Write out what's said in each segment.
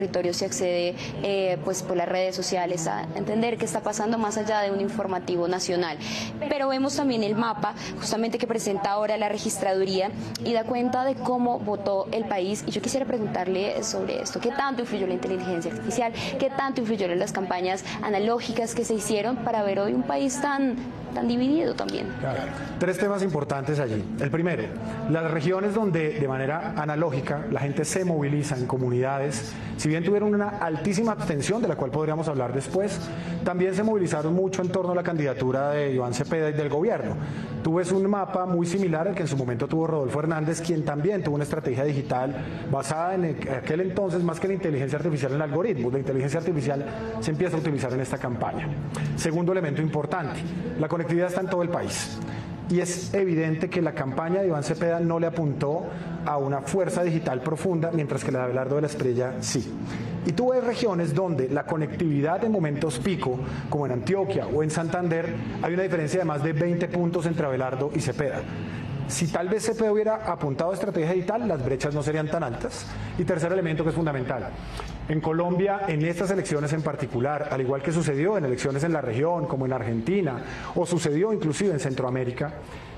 territorio se accede pues por las redes sociales a entender qué está pasando más allá de un informativo nacional. Pero vemos también el mapa justamente que presenta ahora la registraduría y da cuenta de cómo votó el país. Y yo quisiera preguntarle sobre esto: ¿qué tanto influyó la inteligencia artificial? ¿Qué tanto influyeron las campañas analógicas que se hicieron para ver hoy un país tan dividido también? Claro. Tres temas importantes allí. El primero, las regiones donde de manera analógica la gente se moviliza en comunidades, si bien tuvieron una altísima abstención, de la cual podríamos hablar después, también se movilizaron mucho en torno a la candidatura de Iván Cepeda y del gobierno. Tú ves un mapa muy similar al que en su momento tuvo Rodolfo Hernández, quien también tuvo una estrategia digital basada en aquel entonces, más que la inteligencia artificial, en algoritmos. La inteligencia artificial se empieza a utilizar en esta campaña. Segundo elemento importante, la conectividad está en todo el país. Y es evidente que la campaña de Iván Cepeda no le apuntó a una fuerza digital profunda, mientras que la de Abelardo de la Espriella sí. Y tú ves regiones donde la conectividad en momentos pico, como en Antioquia o en Santander, hay una diferencia de más de 20 puntos entre Abelardo y Cepeda. Si tal vez Cepeda hubiera apuntado a estrategia digital, las brechas no serían tan altas. Y tercer elemento que es fundamental: en Colombia, en estas elecciones en particular, al igual que sucedió en elecciones en la región, como en Argentina, o sucedió inclusive en Centroamérica,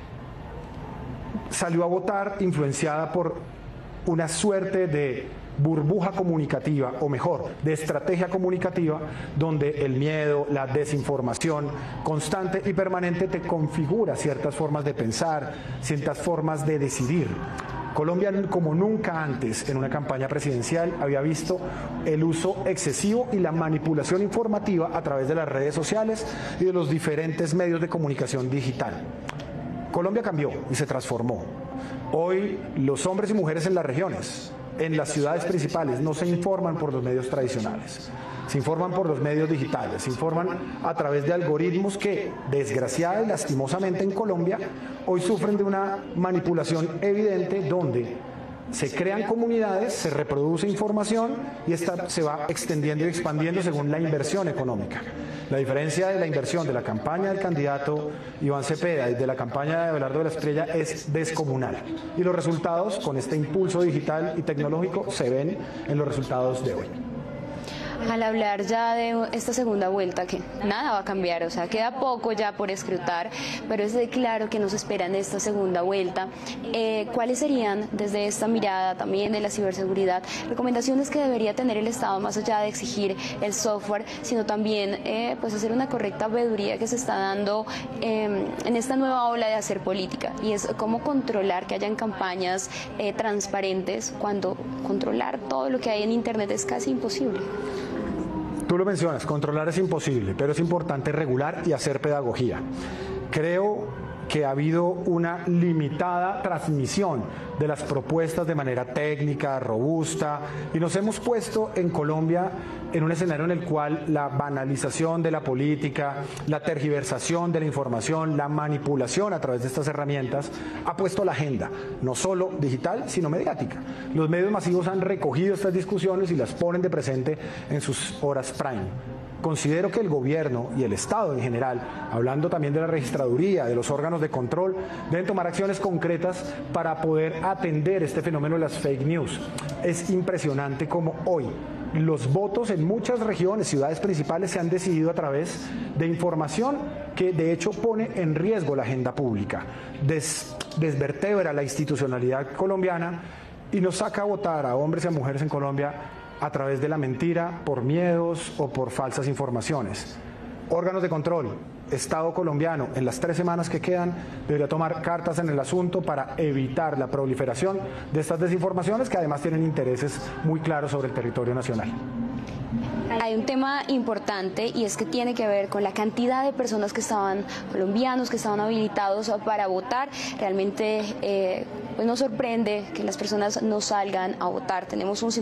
salió a votar influenciada por una suerte de burbuja comunicativa, o mejor, de estrategia comunicativa, donde el miedo, la desinformación constante y permanente te configura ciertas formas de pensar, ciertas formas de decidir. Colombia, como nunca antes en una campaña presidencial, había visto el uso excesivo y la manipulación informativa a través de las redes sociales y de los diferentes medios de comunicación digital. Colombia cambió y se transformó. Hoy los hombres y mujeres en las regiones, en las ciudades principales, no se informan por los medios tradicionales, se informan por los medios digitales, se informan a través de algoritmos que, desgraciada y lastimosamente en Colombia, hoy sufren de una manipulación evidente, donde se crean comunidades, se reproduce información y esta se va extendiendo y expandiendo según la inversión económica. La diferencia de la inversión de la campaña del candidato Iván Cepeda y de la campaña de Abelardo de la Espriella es descomunal. Y los resultados, con este impulso digital y tecnológico, se ven en los resultados de hoy. Al hablar ya de esta segunda vuelta, que nada va a cambiar, o sea, queda poco ya por escrutar, pero es de claro que nos espera en esta segunda vuelta. ¿Cuáles serían, desde esta mirada también de la ciberseguridad, recomendaciones que debería tener el Estado, más allá de exigir el software, sino también pues hacer una correcta veeduría que se está dando en esta nueva ola de hacer política? Y es cómo controlar que hayan campañas transparentes, cuando controlar todo lo que hay en Internet es casi imposible. Tú lo mencionas, controlar es imposible, pero es importante regular y hacer pedagogía. Creo que ha habido una limitada transmisión de las propuestas de manera técnica, robusta, y nos hemos puesto en Colombia en un escenario en el cual la banalización de la política, la tergiversación de la información, la manipulación a través de estas herramientas ha puesto la agenda, no solo digital, sino mediática. Los medios masivos han recogido estas discusiones y las ponen de presente en sus horas prime. Considero que el gobierno y el Estado en general, hablando también de la registraduría, de los órganos de control, deben tomar acciones concretas para poder atender este fenómeno de las fake news. Es impresionante cómo hoy los votos en muchas regiones, ciudades principales, se han decidido a través de información que de hecho pone en riesgo la agenda pública, desvertebra la institucionalidad colombiana y nos saca a votar a hombres y a mujeres en Colombia a través de la mentira, por miedos o por falsas informaciones. Órganos de control, Estado colombiano, en las 3 semanas que quedan, debería tomar cartas en el asunto para evitar la proliferación de estas desinformaciones, que además tienen intereses muy claros sobre el territorio nacional. Hay un tema importante, y es que tiene que ver con la cantidad de personas que estaban, colombianos, que estaban habilitados para votar. Realmente pues nos sorprende que las personas no salgan a votar. Tenemos un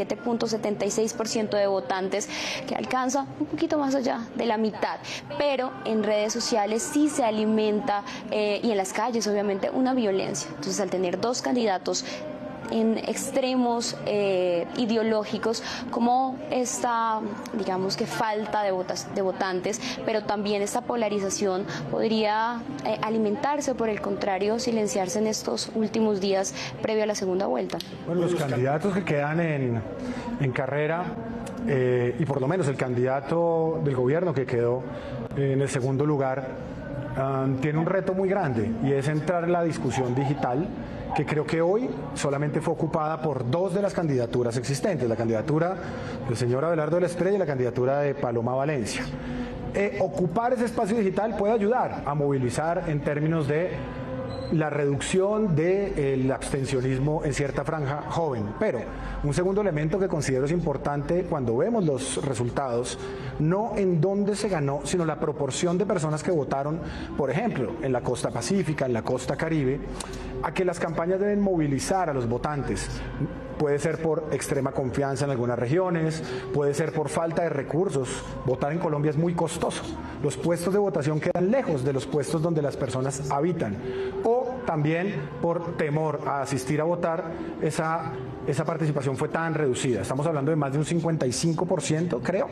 57.76% de votantes, que alcanza un poquito más allá de la mitad, pero en redes sociales sí se alimenta y en las calles obviamente una violencia. Entonces, al tener 2 candidatos en extremos ideológicos, como esta, digamos que falta de votantes, pero también esta polarización podría alimentarse o, por el contrario, silenciarse en estos últimos días previo a la segunda vuelta? Bueno, los candidatos que quedan en carrera, y por lo menos el candidato del gobierno que quedó en el segundo lugar, tiene un reto muy grande, y es entrar en la discusión digital, que creo que hoy solamente fue ocupada por dos de las candidaturas existentes, la candidatura del señor Abelardo de la Espriella y la candidatura de Paloma Valencia. Ocupar ese espacio digital puede ayudar a movilizar en términos de la reducción del abstencionismo en cierta franja joven. Pero un segundo elemento que considero es importante cuando vemos los resultados, no en dónde se ganó, sino la proporción de personas que votaron, por ejemplo, en la costa pacífica, en la costa caribe, a que las campañas deben movilizar a los votantes. Puede ser por extrema confianza en algunas regiones, puede ser por falta de recursos. Votar en Colombia es muy costoso. Los puestos de votación quedan lejos de los puestos donde las personas habitan. O también por temor a asistir a votar, esa participación fue tan reducida. Estamos hablando de más de un 55%, creo.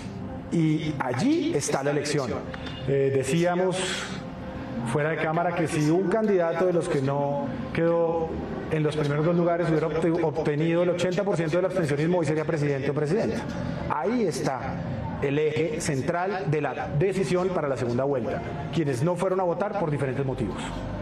Y allí está la elección. Decíamos fuera de cámara que si un candidato de los que no quedó en los primeros dos lugares hubiera obtenido el 80% del abstencionismo, hoy sería presidente o presidenta. Ahí está el eje central de la decisión para la segunda vuelta, quienes no fueron a votar por diferentes motivos.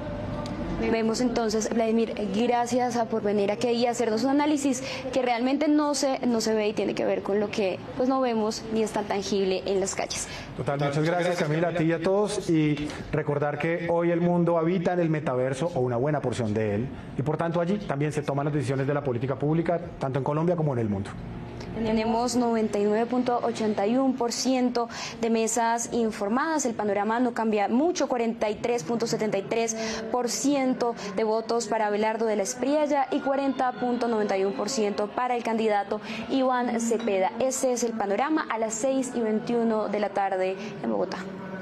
Vemos entonces, Vladimir, gracias por venir aquí y hacernos un análisis que realmente no se ve y tiene que ver con lo que pues no vemos ni es tan tangible en las calles. Total, muchas gracias, Camila, a ti y a todos, y recordar que hoy el mundo habita en el metaverso, o una buena porción de él, y por tanto allí también se toman las decisiones de la política pública, tanto en Colombia como en el mundo. Tenemos 99.81% de mesas informadas, el panorama no cambia mucho, 43.73% de votos para Abelardo de la Espriella y 40.91% para el candidato Iván Cepeda. Este es el panorama a las 6:21 de la tarde en Bogotá.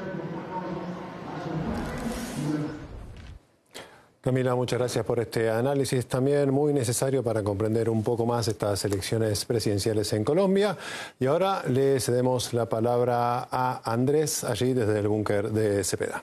Camila, muchas gracias por este análisis también muy necesario para comprender un poco más estas elecciones presidenciales en Colombia. Y ahora le cedemos la palabra a Andrés, allí desde el búnker de Cepeda.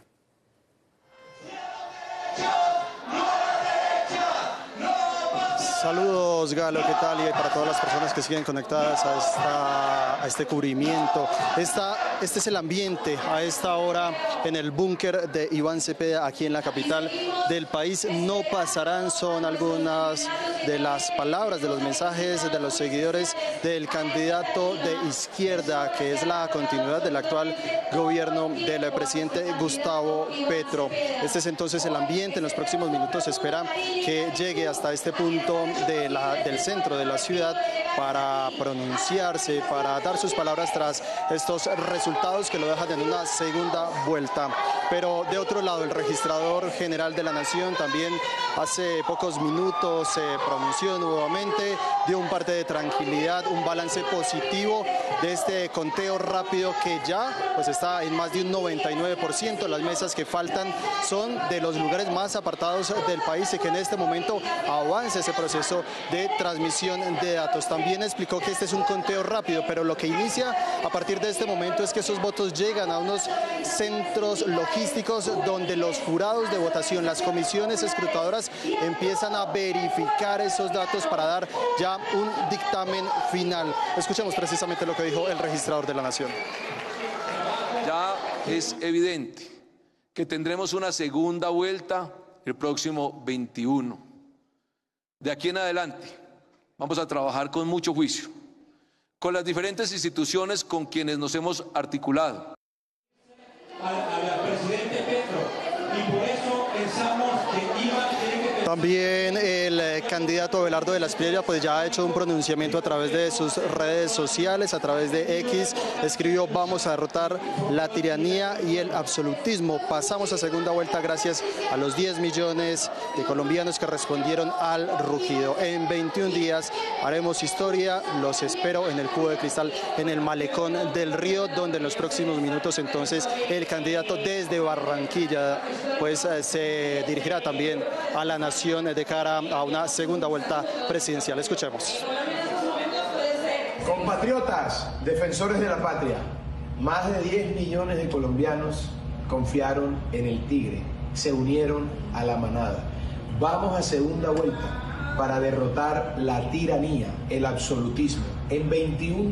Saludos, Galo, ¿qué tal? Y para todas las personas que siguen conectadas a este cubrimiento. Este es el ambiente a esta hora en el búnker de Iván Cepeda, aquí en la capital del país. No pasarán, son algunas de las palabras, de los mensajes de los seguidores del candidato de izquierda, que es la continuidad del actual gobierno del presidente Gustavo Petro. Este es entonces el ambiente. En los próximos minutos se espera que llegue hasta este punto del centro de la ciudad para pronunciarse, para dar sus palabras tras estos resultados que lo dejan en una segunda vuelta. Pero de otro lado, el registrador general de la Nación también hace pocos minutos se pronunció nuevamente, dio un parte de tranquilidad, un balance positivo de este conteo rápido que ya pues está en más de un 99%. Las mesas que faltan son de los lugares más apartados del país y que en este momento avanza ese proceso de transmisión de datos. También explicó que este es un conteo rápido, pero lo que inicia a partir de este momento es que esos votos llegan a unos centros logísticos donde los jurados de votación, las comisiones escrutadoras, empiezan a verificar esos datos para dar ya un dictamen final. Escuchemos precisamente lo que dijo el registrador de la Nación. Ya es evidente que tendremos una segunda vuelta el próximo 21. De aquí en adelante vamos a trabajar con mucho juicio, con las diferentes instituciones con quienes nos hemos articulado. Al presidente Petro, y por eso pensamos que Iván tiene que... También el candidato Abelardo de la Espriella pues ya ha hecho un pronunciamiento a través de sus redes sociales, a través de X, escribió: vamos a derrotar la tiranía y el absolutismo. Pasamos a segunda vuelta gracias a los 10 millones de colombianos que respondieron al rugido. En 21 días haremos historia, los espero en el Cubo de Cristal, en el Malecón del Río, donde en los próximos minutos entonces el candidato desde Barranquilla pues se dirigirá también a la nación motivación de cara a una segunda vuelta presidencial. Escuchemos. Compatriotas, defensores de la patria, más de 10 millones de colombianos confiaron en el Tigre, se unieron a la manada. Vamos a segunda vuelta para derrotar la tiranía, el absolutismo. En 21